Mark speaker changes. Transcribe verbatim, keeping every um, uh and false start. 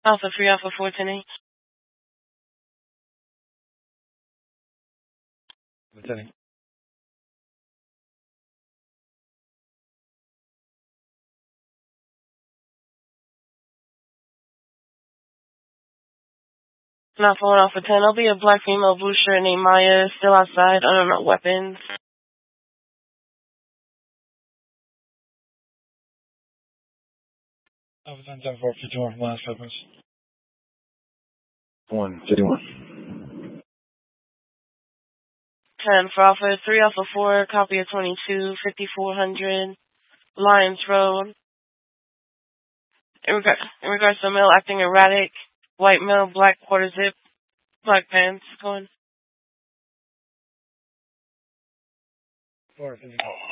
Speaker 1: Alpha three, Alpha four, ten eight.
Speaker 2: Lieutenant.
Speaker 1: Alpha one, Alpha ten. There'll be a black female blue shirt named Maya still outside, unarmed weapons.
Speaker 2: Alpha ten, ten four, fifty-one from last weapons.
Speaker 3: one, fifty-one.
Speaker 1: ten for Alpha three, Alpha four, copy of twenty-two, fifty-four hundred, Lions Road. In, reg- in regards to a male acting erratic, white male, black quarter zip, black pants, going.
Speaker 2: four, fifty-four.